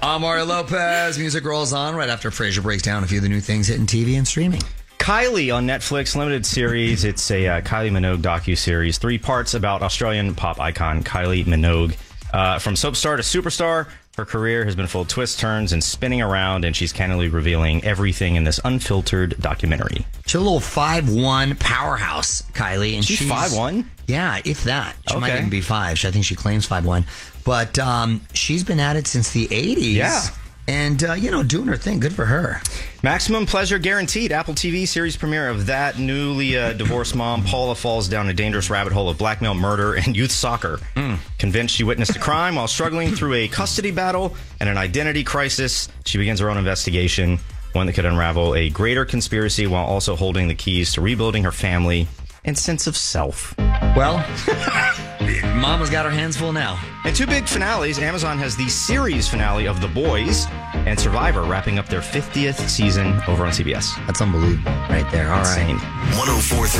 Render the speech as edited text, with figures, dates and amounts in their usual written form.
I'm Mario Lopez. Music rolls on right after Frasier breaks down a few of the new things hitting TV and streaming. Kylie on Netflix, limited series. It's a Kylie Minogue docu-series. 3 parts about Australian pop icon Kylie Minogue. From soap star to superstar, her career has been full of twists, turns, and spinning around, and she's candidly revealing everything in this unfiltered documentary. She's a little 5'1" powerhouse, Kylie. And She's 5'1"? Yeah, if that. She might Okay. even be 5. I think she claims 5'1". But she's been at it since the 80s. Yeah. And, doing her thing. Good for her. Maximum Pleasure Guaranteed. Apple TV series premiere of that. Newly divorced mom Paula falls down a dangerous rabbit hole of blackmail, murder, and youth soccer. Convinced she witnessed a crime while struggling through a custody battle and an identity crisis, she begins her own investigation, one that could unravel a greater conspiracy while also holding the keys to rebuilding her family and sense of self. Well, Mama's got her hands full now. And 2 big finales. Amazon has the series finale of The Boys and Survivor wrapping up their 50th season over on CBS. That's unbelievable right there. All right. Insane. 104.3